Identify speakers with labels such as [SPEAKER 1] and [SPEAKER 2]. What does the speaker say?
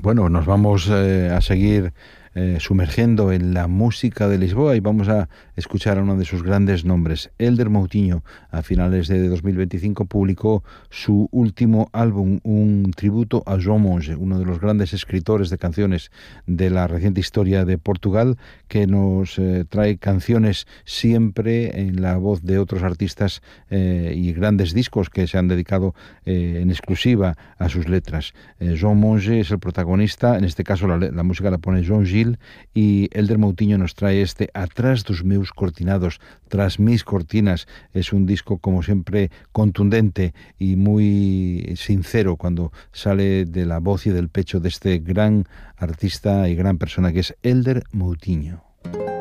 [SPEAKER 1] Bueno, nos vamos a seguir sumergiendo en la música de Lisboa y vamos a escuchar a uno de sus grandes nombres. Hélder Moutinho, a finales de 2025, publicó su último álbum, un tributo a João Monge, uno de los grandes escritores de canciones de la reciente historia de Portugal, que nos trae canciones siempre en la voz de otros artistas y grandes discos que se han dedicado en exclusiva a sus letras. João Monge es el protagonista, en este caso la música la pone João Gil, y Hélder Moutinho nos trae este Atrás dos meus cortinados, tras mis cortinas. Es un disco, como siempre, contundente y muy sincero cuando sale de la voz y del pecho de este gran artista y gran persona que es Hélder Moutinho.